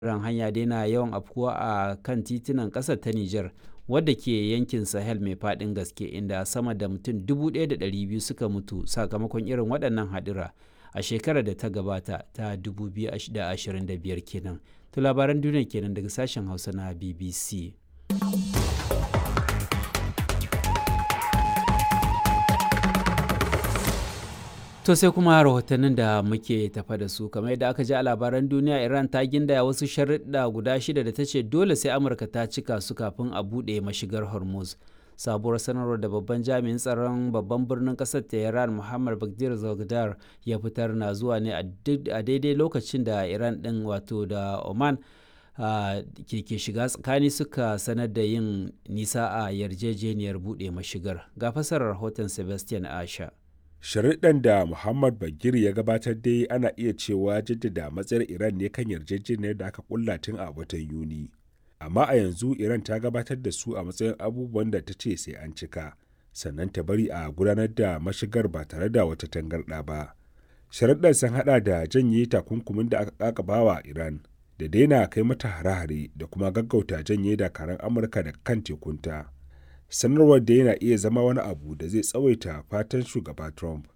hanya dai na yawan afkuwa a kan titunan ƙasar ta Nijar, wadda ke yankin Sahel mai faɗin gaske, inda sama da mutum 1,200 suka mutu sakamakon irin waɗannan haɗura a shekarar da ta gabata ta 2025 kenan. To labaran duniya kenan daga sashen Hausa na BBC. To sai kuma rahotannin da muke tafa da su, kamar yadda aka ji a labaran duniya, Iran ta gindaya wasu sharuɗa guda 6 da ta ce dole sai Amurka ta cika su kafin a buɗe mashigar Hormuz. Sabuwar sanarwar da babban jami'in tsaron babban birnin ƙasar Tehran Muhammad Baghdad Zagdar ya fitar na zuwa ne a daidai lokacin da Iran ɗin wato da Oman ke shiga tsakani suka sanar da yin nisa a yarjejeniyar buɗe mashigar. Ga fasarar rahoton Sebastian Asha. Sharuɗan da Muhammad Bagir ya gabatar dai ana iya cewa jaddada matsayar Iran ne kan yarjejeniyar da aka kulla tun a watan Yuni. Amma a yanzu Iran ta gabatar da su a matsayin abubuwan da ta ce sai an cika, sannan ta bari a gudanar da mashigar ba tare da wata tangarɗa ba. Sharuɗan sun haɗa da janye takunkumin da aka ƙaƙabawa Iran, da daina kai mata hare-hare da kuma gaggauta janye dakaran Amurka daga kan tekunta. Sanarwar da yana iya zama wani abu da zai tsawaita fatan shugaba Trump